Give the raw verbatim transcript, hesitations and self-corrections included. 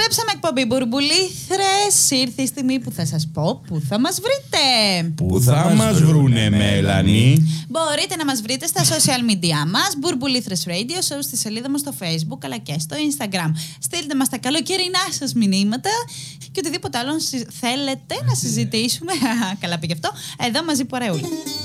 Επιστρέψαμε εκπομπή Μπουρμπουλήθρες. Ήρθε η στιγμή που θα σας πω πού θα μας βρείτε. Πού θα μας βρούνε, Μέλανη? Μπορείτε να μας βρείτε στα social media μας, Μπουρμπουλήθρες Radio Show, στη σελίδα μας στο Facebook αλλά και στο Instagram. Στείλτε μας τα καλοκαιρινά σας μηνύματα και οτιδήποτε άλλο θέλετε να συζητήσουμε. Καλά πήγε αυτό. Εδώ μαζί παρεούλα.